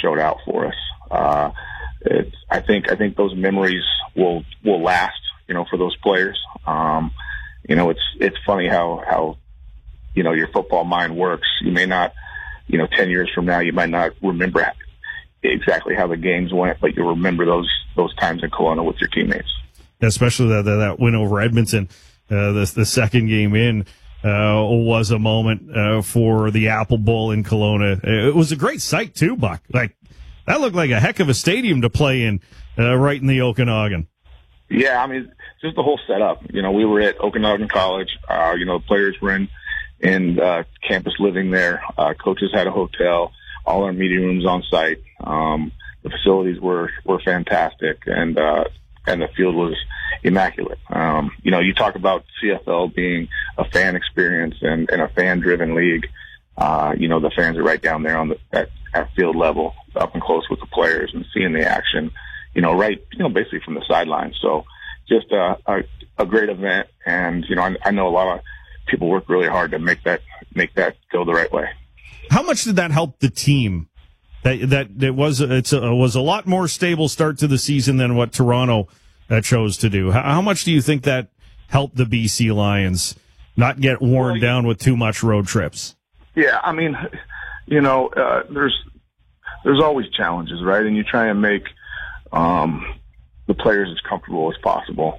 showed out for us. I think those memories will last, for those players. It's funny how your football mind works. You may not, 10 years from now, you might not remember exactly how the games went, but you'll remember those times in Kelowna with your teammates. Especially that win over Edmonton, the second game in, was a moment for the Apple Bowl in Kelowna. It was a great sight too, Buck. Like, that looked like a heck of a stadium to play in, right in the Okanagan. Yeah, I mean, just the whole setup. We were at Okanagan College. The players were in campus living there. Coaches had a hotel. All our meeting rooms on site. The facilities were fantastic, and the field was immaculate. You talk about CFL being a fan experience and a fan-driven league. The fans are right down there at field level, up and close with the players and seeing the action, basically from the sidelines. So just a great event. And, I know a lot of people work really hard to make that go the right way. How much did that help the team? It was a lot more stable start to the season than what Toronto chose to do. How much do you think that helped the BC Lions not get worn down with too much road trips? Yeah, I mean, there's always challenges, right? And you try and make the players as comfortable as possible.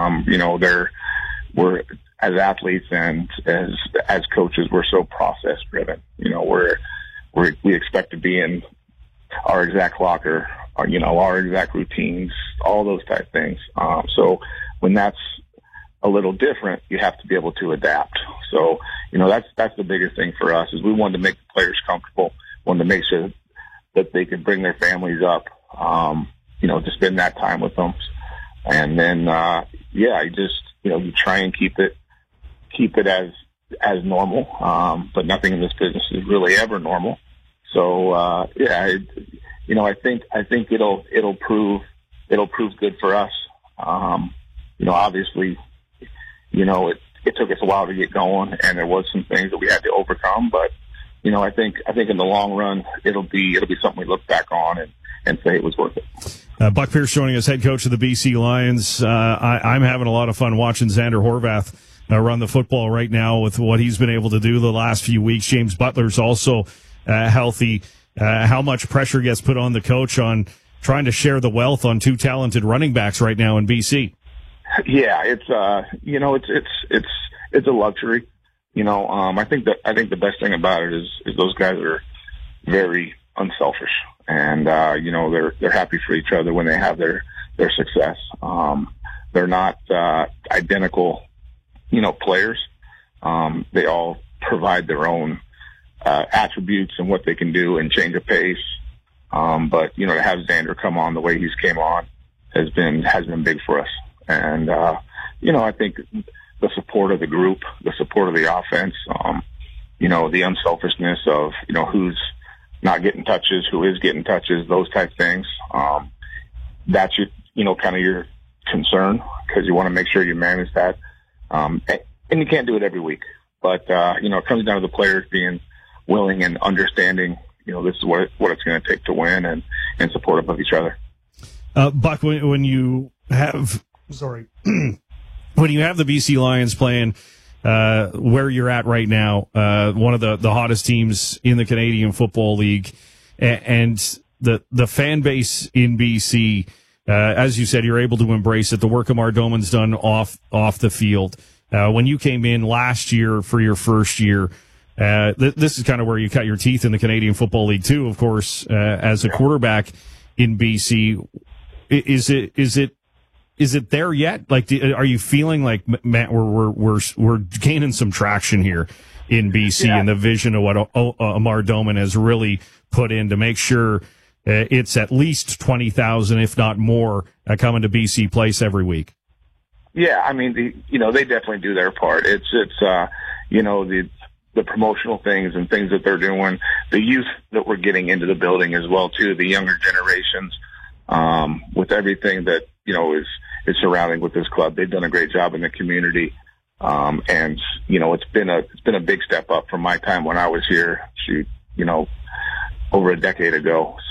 We're as athletes and as coaches, we're so process driven. We expect to be in our exact locker, our exact routines, all those type things. So when that's a little different, you have to be able to adapt. So, that's the biggest thing for us is we wanted to make the players comfortable, wanted to make sure that they could bring their families up, to spend that time with them. And then, you try and keep it as normal. But nothing in this business is really ever normal. So, I think it'll prove good for us. Obviously, it took us a while to get going, and there was some things that we had to overcome. But I think in the long run, it'll be something we look back on and say it was worth it. Buck Pierce joining us, head coach of the BC Lions. I'm having a lot of fun watching Xander Horvath run the football right now with what he's been able to do the last few weeks. James Butler's also healthy. How much pressure gets put on the coach on trying to share the wealth on two talented running backs right now in BC? Yeah, it's a luxury. I think the best thing about it is those guys are very unselfish, and they're happy for each other when they have their success. They're not identical, players. They all provide their own attributes and what they can do and change a pace. But to have Xander come on the way he's came on has been big for us. And, I think the support of the group, the support of the offense, the unselfishness of, who's not getting touches, who is getting touches, those type things. That's kind of your concern because you want to make sure you manage that. And you can't do it every week, but, it comes down to the players being willing and understanding, this is what it's going to take to win and supportive of each other. Buck, when you have when you have the BC Lions playing where you're at right now, one of the hottest teams in the Canadian Football League, and the fan base in BC, as you said, you're able to embrace it. The work Amar Doman's done off the field. When you came in last year for your first year, this is kind of where you cut your teeth in the Canadian Football League too, of course, as a quarterback in BC. Is it there yet? Like, are you feeling like, Matt, we're gaining some traction here in BC and the vision of what Amar Doman has really put in to make sure it's at least 20,000, if not more, coming to BC Place every week? Yeah, I mean, they definitely do their part. It's the promotional things and things that they're doing, the youth that we're getting into the building as well too, the younger generations, with everything that is surrounding with this club. They've done a great job in the community, and it's been a big step up from my time when I was here, over a decade ago.